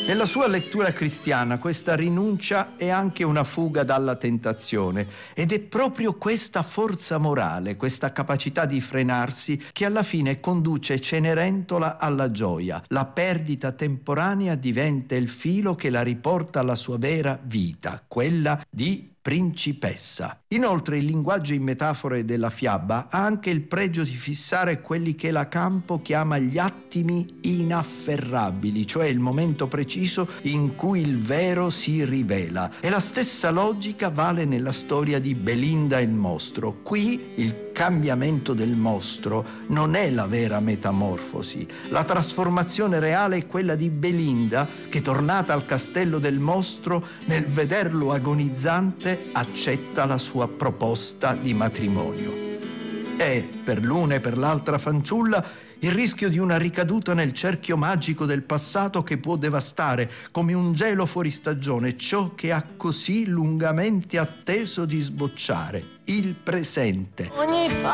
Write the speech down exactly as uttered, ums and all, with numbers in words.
Nella sua lettura cristiana questa rinuncia è anche una fuga dalla tentazione, ed è proprio questa forza morale, questa capacità di frenarsi che alla fine conduce Cenerentola alla gioia. La perdita temporanea diventa il filo che la riporta alla sua vera vita, quella di principessa. Inoltre il linguaggio in metafore della fiaba ha anche il pregio di fissare quelli che la Campo chiama gli attimi inafferrabili, cioè il momento preciso in cui il vero si rivela. E la stessa logica vale nella storia di Belinda e il mostro. Qui il cambiamento del mostro non è la vera metamorfosi. La trasformazione reale è quella di Belinda che, tornata al castello del mostro, nel vederlo agonizzante accetta la sua proposta di matrimonio. E per l'una e per l'altra fanciulla il rischio di una ricaduta nel cerchio magico del passato che può devastare come un gelo fuori stagione ciò che ha così lungamente atteso di sbocciare, il presente. Ogni